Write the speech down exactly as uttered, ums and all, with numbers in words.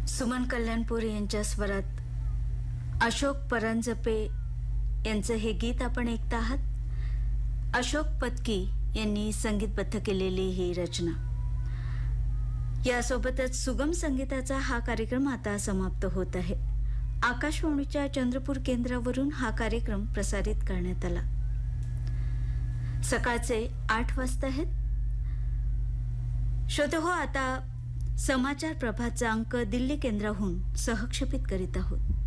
सुमन कल्याणपूर यांच्या स्वरात अशोक परांजपे यांचं हे गीत आपण ऐकत आहात. अशोक पत्की यांनी संगीतबद्ध केलेली ही रचना. यासोबतच सुगम संगीताचा हा कार्यक्रम आता समाप्त होत आहे. आकाशवाणीच्या चंद्रपूर केंद्रावरून हा कार्यक्रम प्रसारित करण्यात आला. सकाळचे आठ वाजता आहेत. श्रोते हो, आता समाचार प्रभातचा अंक दिल्ली केंद्राहून सहक्षेपित करीत आहोत.